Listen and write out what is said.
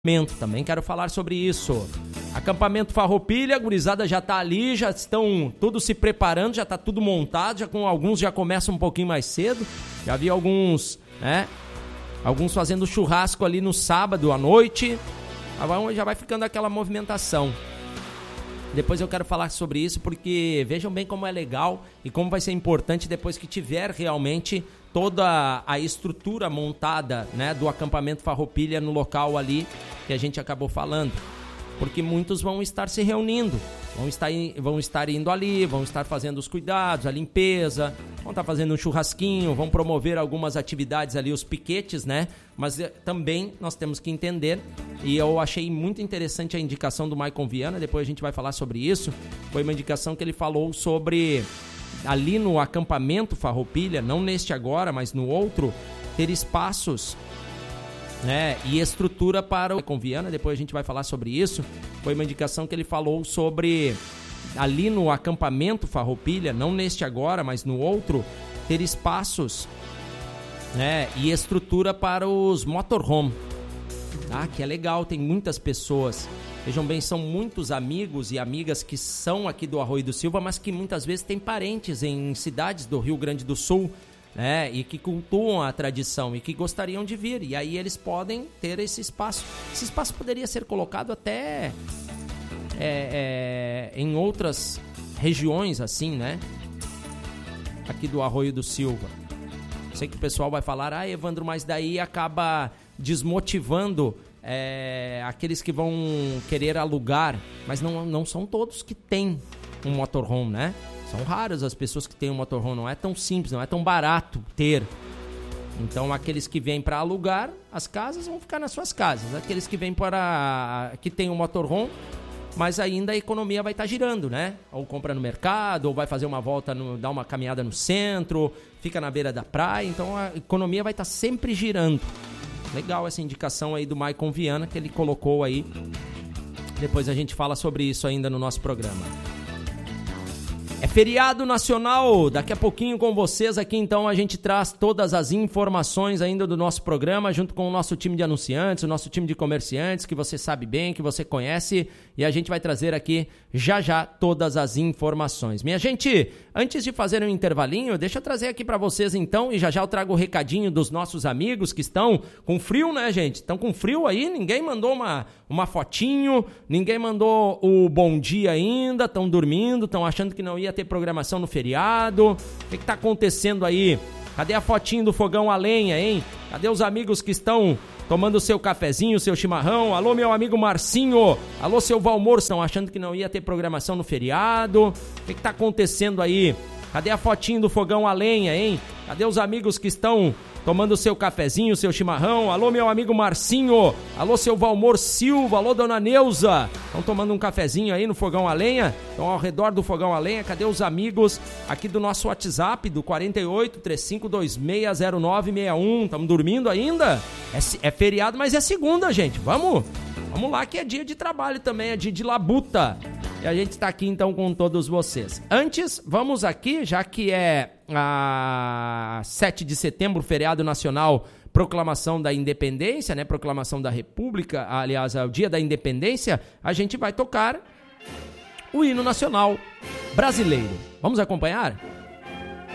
Também quero falar sobre isso. Acampamento Farroupilha, a gurizada já tá ali, já estão todos se preparando, já tá tudo montado, alguns já começam um pouquinho mais cedo. Já vi alguns, né? Alguns fazendo churrasco ali no sábado à noite. Já vai ficando aquela movimentação. Depois eu quero falar sobre isso porque vejam bem como é legal e como vai ser importante depois que tiver realmente toda a estrutura montada, né, do acampamento Farroupilha no local ali que a gente acabou falando. Porque muitos vão estar se reunindo, vão estar indo ali, vão estar fazendo os cuidados, a limpeza, vão estar fazendo um churrasquinho, vão promover algumas atividades ali, os piquetes, né? Mas também nós temos que entender, e eu achei muito interessante a indicação do Maicon Viana, depois a gente vai falar sobre isso. Foi uma indicação que ele falou sobre, ali no acampamento Farroupilha, não neste agora, mas no outro, ter espaços, né, e estrutura para o Conviana, depois a gente vai falar sobre isso. Foi uma indicação que ele falou sobre, ali no acampamento Farroupilha, não neste agora, mas no outro, ter espaços, né, e estrutura para os motorhome. Ah, que é legal, tem muitas pessoas. Vejam bem, são muitos amigos e amigas que são aqui do Arroio do Silva, mas que muitas vezes têm parentes em cidades do Rio Grande do Sul, né, e que cultuam a tradição e que gostariam de vir, e aí eles podem ter esse espaço. Esse espaço poderia ser colocado até em outras regiões, assim, né, aqui do Arroio do Silva. Sei que o pessoal vai falar, Evandro, mas daí acaba desmotivando aqueles que vão querer alugar, mas não são todos que têm um motorhome, né? São raras as pessoas que têm um motorhome, não é tão simples, não é tão barato ter. Então, aqueles que vêm para alugar as casas vão ficar nas suas casas. Aqueles que vêm que têm um motorhome, mas ainda a economia vai estar girando, né? Ou compra no mercado, ou vai fazer uma volta, dar uma caminhada no centro, fica na beira da praia. Então, a economia vai estar sempre girando. Legal essa indicação aí do Maicon Viana que ele colocou aí. Depois a gente fala sobre isso ainda no nosso programa. É feriado nacional, daqui a pouquinho com vocês aqui, então a gente traz todas as informações ainda do nosso programa, junto com o nosso time de anunciantes, o nosso time de comerciantes, que você sabe bem, que você conhece, e a gente vai trazer aqui já todas as informações. Minha gente, antes de fazer um intervalinho, deixa eu trazer aqui para vocês então, e já eu trago o recadinho dos nossos amigos que estão com frio, né, gente? Estão com frio aí, ninguém mandou uma fotinho, ninguém mandou o bom dia ainda, estão dormindo, estão achando que não ia ter programação no feriado. O que tá acontecendo aí? Cadê a fotinho do fogão a lenha, hein? Cadê os amigos que estão tomando o seu cafezinho, o seu chimarrão? Alô, meu amigo Marcinho. Alô, seu Valmor. Estão achando que não ia ter programação no feriado? O que tá acontecendo aí? Cadê a fotinho do fogão a lenha, hein? Cadê os amigos que estão tomando o seu cafezinho, o seu chimarrão? Alô, meu amigo Marcinho. Alô, seu Valmor Silva. Alô, dona Neuza. Estão tomando um cafezinho aí no fogão a lenha? Estão ao redor do fogão a lenha? Cadê os amigos aqui do nosso WhatsApp, do 48-3526-0961? Estamos dormindo ainda? É feriado, mas é segunda, gente. Vamos lá que é dia de trabalho também, é dia de labuta. E a gente está aqui então com todos vocês. Antes, vamos aqui, já que é a 7 de setembro, feriado nacional, proclamação da independência, né? Proclamação da República, aliás, é o dia da independência, a gente vai tocar o hino nacional brasileiro. Vamos acompanhar?